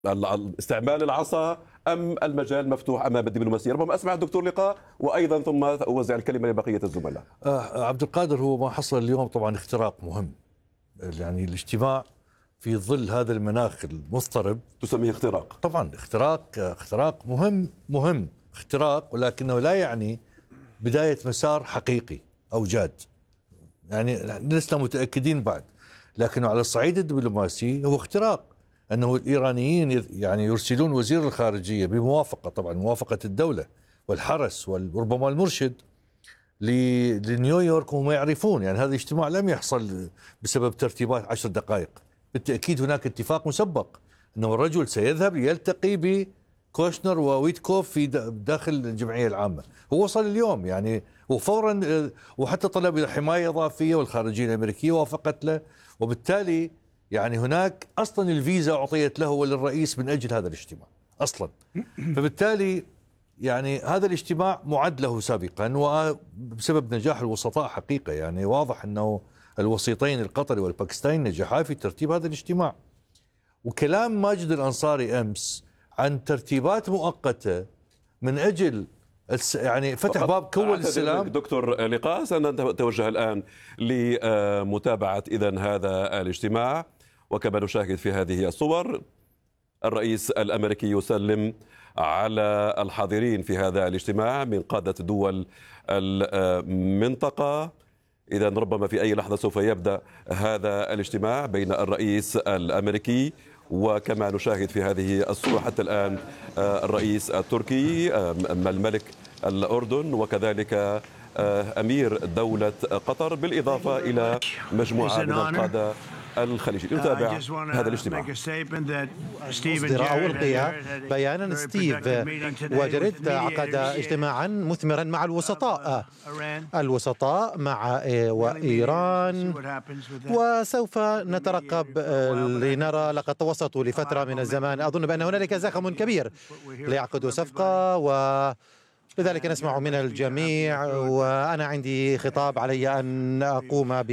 استعمال العصا أم المجال مفتوح أمام الدبلوماسية؟ ربما أسمع الدكتور لقاء وأيضا ثم أوزع الكلمة لبقية الزملاء. عبد القادر، هو ما حصل اليوم طبعا اختراق مهم، يعني الاجتماع في ظل هذا المناخ المضطرب. تسميه اختراق؟ طبعا اختراق مهم اختراق، ولكنه لا يعني بداية مسار حقيقي أو جاد، يعني لسنا متأكدين بعد. لكنه على الصعيد الدبلوماسي هو اختراق، أنه الإيرانيين يعني يرسلون وزير الخارجية بموافقة، طبعا موافقة الدولة والحرس وربما المرشد لنيويورك، وهم يعرفون يعني هذا الاجتماع لم يحصل بسبب ترتيبات 10 دقائق. بالتأكيد هناك اتفاق مسبق أنه الرجل سيذهب ليلتقي بكوشنر وويتكوف في داخل الجمعية العامة. هو وصل اليوم يعني، وفورا وحتى طلب الحماية إضافية والخارجية الأمريكية وافقت له، وبالتالي يعني هناك أصلا الفيزا أعطيت له وللرئيس من أجل هذا الاجتماع أصلا. فبالتالي يعني هذا الاجتماع معد له سابقا، وبسبب نجاح الوسطاء حقيقة، يعني واضح أنه الوسيطين القطري والباكستاني نجحا في ترتيب هذا الاجتماع. وكلام ماجد الأنصاري أمس عن ترتيبات مؤقتة من أجل يعني فتح باب كون السلام. دكتور لقاء، سنتوجه الآن لمتابعة إذن هذا الاجتماع، وكما نشاهد في هذه الصور الرئيس الأمريكي يسلم على الحاضرين في هذا الاجتماع من قادة دول المنطقة. إذن ربما في أي لحظة سوف يبدأ هذا الاجتماع بين الرئيس الأمريكي وكما نشاهد في هذه الصورة حتى الآن الرئيس التركي، الملك الأردن، وكذلك أمير دولة قطر، بالإضافة إلى مجموعة من القادة الخليجي. نتابع هذا الاجتماع. أصدر أو ألقي بيانا ستيف وجريد عقد اجتماعا مثمرا مع الوسطاء مع وإيران، وسوف نترقب لنرى. لقد توسطوا لفترة من الزمان، أظن بأن هنالك زخم كبير ليعقدوا صفقة، لذلك نسمع من الجميع. وأنا عندي خطاب علي أن أقوم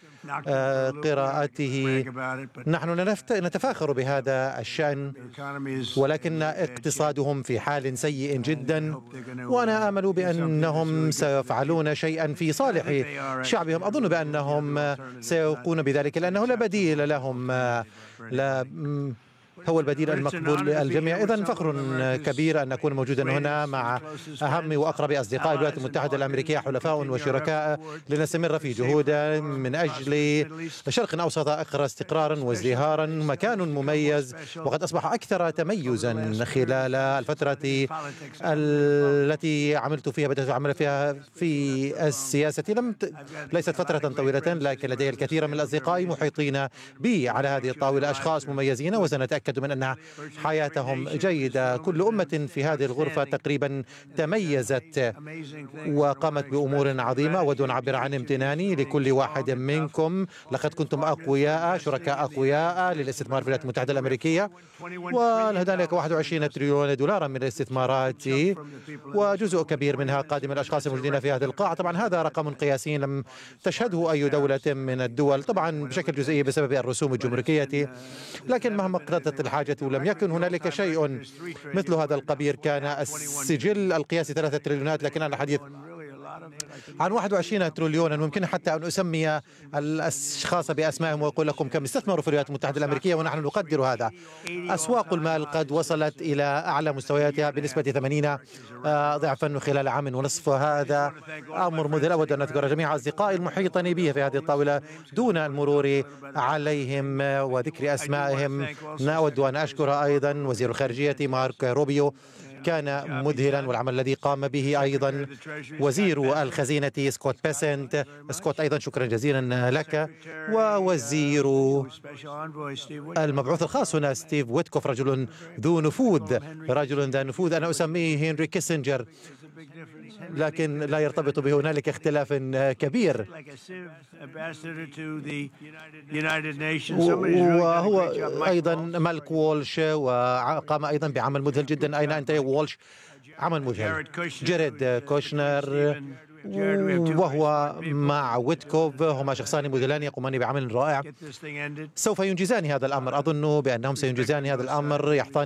بقراءته. نحن نتفاخر بهذا الشأن، ولكن اقتصادهم في حال سيء جدا، وأنا آمل بأنهم سيفعلون شيئا في صالح شعبهم. أظن بأنهم سيقومون بذلك لأنه لا بديل لهم، هو البديل المقبول للجميع. إذن فخر كبير أن أكون موجودا هنا مع أهم وأقرب أصدقاء الولايات المتحدة الأمريكية، حلفاء وشركاء، لنستمر في جهود من أجل شرق أوسط أكثر استقرارا وازدهارا، مكان مميز وقد أصبح أكثر تميزا خلال الفترة التي عملت فيها، بدأت أعمل فيها في السياسة. ليست فترة طويلة، لكن لدي الكثير من الأصدقاء محيطين بي على هذه الطاولة، أشخاص مميزين، وسنتأكد من أن حياتهم جيدة. كل أمة في هذه الغرفة تقريبا تميزت وقامت بأمور عظيمة، ودون عبر عن امتناني لكل واحد منكم. لقد كنتم أقوياء، شركاء أقوياء للاستثمار في الولايات المتحدة الأمريكية، وهنالك 21 تريليون دولارا من الاستثمارات، وجزء كبير منها قادم من الأشخاص الموجودين في هذه القاعة. طبعا هذا رقم قياسي لم تشهده أي دولة من الدول، طبعا بشكل جزئي بسبب الرسوم الجمركية، لكن مهما اقتضت الحاجة لم يكن هنالك شيء مثل هذا القبيل. كان السجل القياسي 3 تريليونات، لكن الحديث عن 21 تريليونا. ممكن حتى أن أسمي الأشخاص بأسمائهم وأقول لكم كم استثمروا في الولايات المتحدة الأمريكية، ونحن نقدر هذا. أسواق المال قد وصلت إلى أعلى مستوياتها بنسبة 80 ضعفا خلال عام ونصف. هذا أمر مذهل. أود أن أذكر جميع أصدقائي المحيطين به في هذه الطاولة دون المرور عليهم وذكر أسمائهم. أود أن أشكر أيضا وزير الخارجية مارك روبيو، كان مذهلا، والعمل الذي قام به أيضا وزير الخزينة سكوت بيسنت. سكوت أيضا شكرا جزيلا لك. ووزير المبعوث الخاص هنا ستيف ويتكوف، رجل ذو نفوذ، رجل ذا نفوذ. أنا أسميه هنري كيسنجر، لكن لا يرتبط به هنالك اختلاف كبير. وهو أيضا ملك وولش، وقام أيضا بعمل مذهل جدا. أين أنت يا وولش؟ عمل مذهل. جيريد كوشنر وهو مع ويتكوف، هما شخصان مذهلان يقومان بعمل رائع. سوف ينجزان هذا الأمر، أظن بأنهم سينجزان هذا الأمر. يحظان